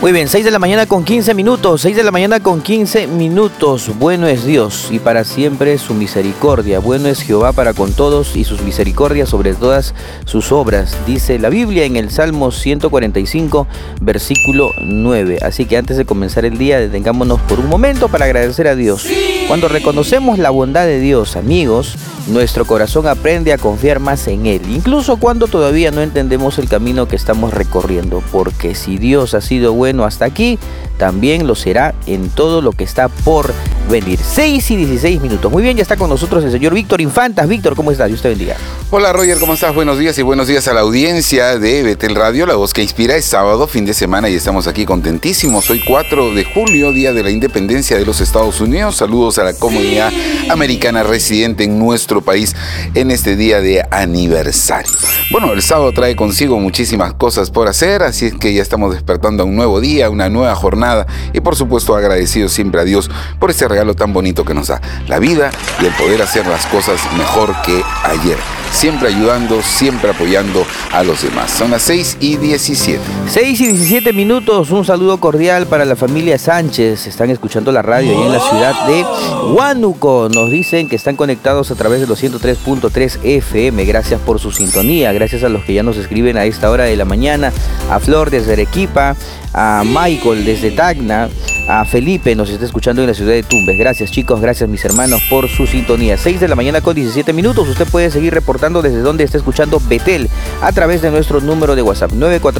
Muy bien, 6 de la mañana con 15 minutos, 6 de la mañana con 15 minutos. Bueno es Dios y para siempre su misericordia. Bueno es Jehová para con todos y sus misericordias sobre todas sus obras. Dice la Biblia en el Salmo 145, versículo 9. Así que antes de comenzar el día, detengámonos por un momento para agradecer a Dios. Cuando reconocemos la bondad de Dios, amigos, nuestro corazón aprende a confiar más en Él, incluso cuando todavía no entendemos el camino que estamos recorriendo, porque si Dios ha sido bueno hasta aquí, también lo será en todo lo que está por venir. 6 y 16 minutos. Muy bien, ya está con nosotros el señor Víctor Infantas. Víctor, ¿cómo estás? Dios te bendiga. Hola Roger, ¿cómo estás? Buenos días y buenos días a la audiencia de Betel Radio, la voz que inspira. Es sábado, fin de semana y estamos aquí contentísimos. Hoy 4 de julio, día de la independencia de los Estados Unidos. Saludos a la comunidad americana residente en nuestro país en este día de aniversario. Bueno, el sábado trae consigo muchísimas cosas por hacer, así es que ya estamos despertando a un nuevo día, una nueva jornada y por supuesto agradecidos siempre a Dios por ese regalo tan bonito que nos da, la vida y el poder hacer las cosas mejor que ayer. Siempre ayudando, siempre apoyando a los demás. Son las 6 y 17. 6 y 17 minutos. Un saludo cordial para la familia Sánchez. Están escuchando la radio ahí en la ciudad de Huánuco. Nos dicen que están conectados a través de los 103.3 FM. Gracias por su sintonía. Gracias a los que ya nos escriben a esta hora de la mañana. A Flor desde Arequipa. A Michael desde Tacna. A Felipe nos está escuchando en la ciudad de Tumbes. Gracias chicos, gracias mis hermanos por su sintonía. 6 de la mañana con 17 minutos. Usted puede seguir reportando desde donde está escuchando Betel a través de nuestro número de WhatsApp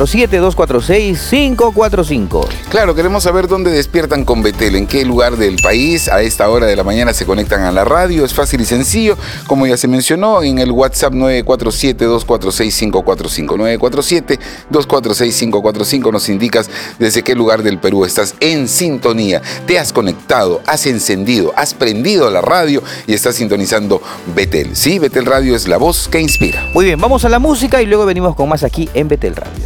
947-246-545. Claro, queremos saber dónde despiertan con Betel, en qué lugar del país a esta hora de la mañana se conectan a la radio. Es fácil y sencillo, como ya se mencionó, en el WhatsApp 947-246-545. 947-246-545 nos indicas desde qué lugar del Perú estás en sintonía, te has conectado, has encendido, has prendido la radio y estás sintonizando Betel. Sí, Betel Radio es la voz que inspira. Muy bien, vamos a la música y luego venimos con más aquí en Betel Radio.